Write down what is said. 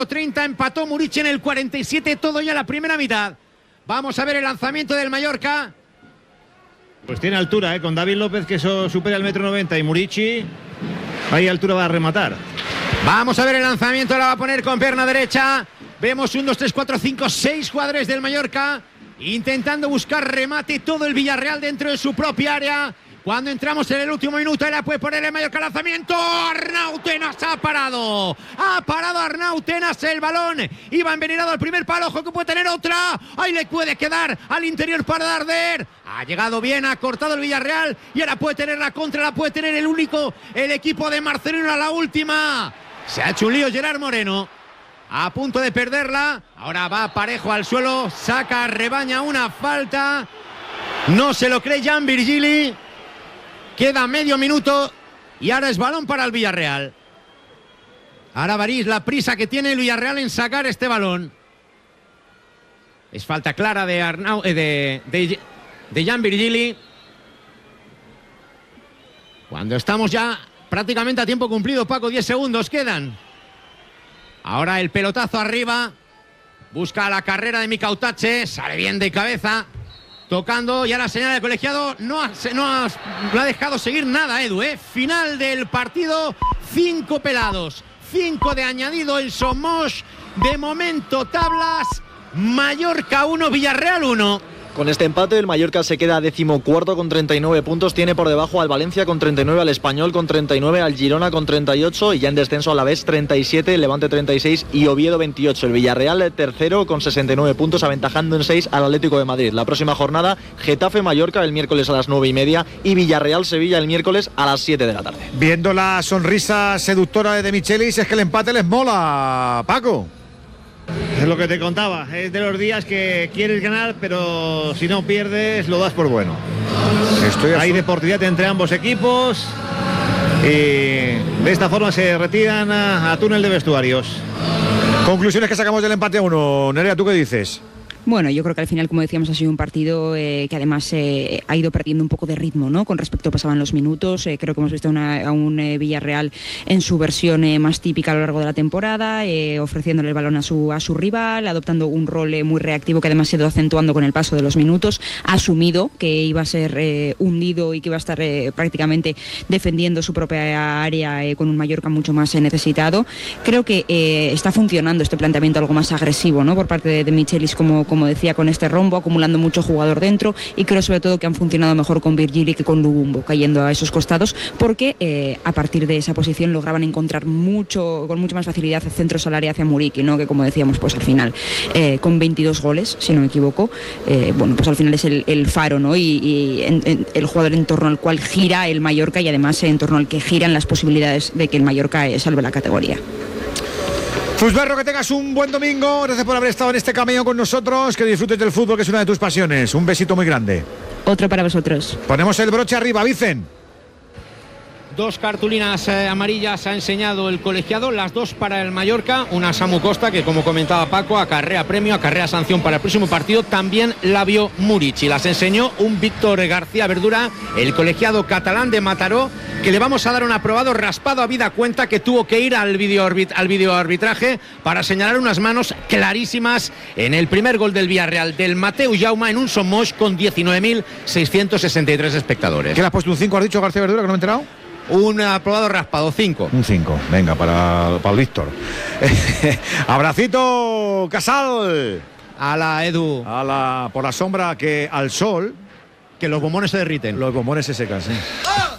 30 empató Murici en el 47, todo ya la primera mitad. Vamos a ver el lanzamiento del Mallorca. Pues tiene altura, con David López, que eso supera el 1,90 m, y Murici ahí altura va a rematar. Vamos a ver el lanzamiento, la va a poner con pierna derecha. Vemos 1, 2, 3, 4, 5, 6 jugadores del Mallorca intentando buscar remate, todo el Villarreal dentro de su propia área. Cuando entramos en el último minuto, la puede poner el Mallorca, lanzamiento. Arnau Tenas ha parado Arnau Tenas el balón. Iba envenenado al primer palo, ojo que puede tener otra. Ahí le puede quedar al interior para Darder. Ha llegado bien, ha cortado el Villarreal y ahora puede tener la contra, la puede tener el equipo de Marcelino a la última. Se ha hecho un lío Gerard Moreno, a punto de perderla. Ahora va parejo al suelo, saca, rebaña una falta. No se lo cree Jan Virgili. Queda medio minuto y ahora es balón para el Villarreal. Ahora Varís, la prisa que tiene el Villarreal en sacar este balón. Es falta clara de Jan Virgili. Cuando estamos ya prácticamente a tiempo cumplido, Paco, 10 segundos quedan. Ahora el pelotazo arriba. Busca la carrera de Mikautache. Sale bien de cabeza. Tocando ya la señal del colegiado. No ha dejado seguir nada, Edu. Final del partido. 5 pelados. 5 de añadido el Somos. De momento tablas. Mallorca 1, Villarreal 1. Con este empate el Mallorca se queda 14º con 39 puntos, tiene por debajo al Valencia con 39, al Español con 39, al Girona con 38 y ya en descenso a la vez 37, el Levante 36 y Oviedo 28. El Villarreal tercero con 69 puntos, aventajando en 6 al Atlético de Madrid. La próxima jornada, Getafe-Mallorca el miércoles a las 9:30 y Villarreal-Sevilla el miércoles a las 7 de la tarde. Viendo la sonrisa seductora de De Michelis, es que el empate les mola, Paco. Es lo que te contaba, es de los días que quieres ganar, pero si no pierdes lo das por bueno. Hay deportividad entre ambos equipos y de esta forma se retiran a túnel de vestuarios. Conclusiones que sacamos del empate a 1. Nerea, ¿tú qué dices? Bueno, yo creo que al final, como decíamos, ha sido un partido que además ha ido perdiendo un poco de ritmo, ¿no? Con respecto a pasaban los minutos. Creo que hemos visto a un Villarreal en su versión más típica a lo largo de la temporada, ofreciéndole el balón a su rival, adoptando un rol muy reactivo que además se ha ido acentuando con el paso de los minutos. Ha asumido que iba a ser hundido y que iba a estar prácticamente defendiendo su propia área con un Mallorca mucho más necesitado. Creo que está funcionando este planteamiento algo más agresivo, ¿no? Por parte de Michelis, como decía, con este rombo, acumulando mucho jugador dentro, y creo sobre todo que han funcionado mejor con Virgili que con Lubumbo, cayendo a esos costados, porque a partir de esa posición lograban encontrar con mucha más facilidad centros al área hacia Muriqui, ¿no? Que como decíamos, pues al final, con 22 goles, si no me equivoco, bueno, pues al final es el faro, ¿no? Y el jugador en torno al cual gira el Mallorca y además en torno al que giran las posibilidades de que el Mallorca salve la categoría. Fusberro, que tengas un buen domingo. Gracias por haber estado en este cameo con nosotros. Que disfrutes del fútbol, que es una de tus pasiones. Un besito muy grande. Otro para vosotros. Ponemos el broche arriba, Vicen. 2 cartulinas amarillas ha enseñado el colegiado, las 2 para el Mallorca, una Samu Costa que, como comentaba Paco, acarrea premio, acarrea sanción para el próximo partido, también la vio Murici, las enseñó un Víctor García Verdura, el colegiado catalán de Mataró, que le vamos a dar un aprobado raspado a vida cuenta, que tuvo que ir al videoarbitraje para señalar unas manos clarísimas en el primer gol del Villarreal, del Mateu Jaume, en un Somos con 19.663 espectadores. ¿Qué le has puesto un 5, has dicho, García Verdura, que no me he enterado? Un aprobado raspado, 5. Un 5, venga, para el Víctor. Abracito, Casal. A la Edu. Por la sombra, que al sol. Que los bombones se derriten. Los bombones se secan, sí.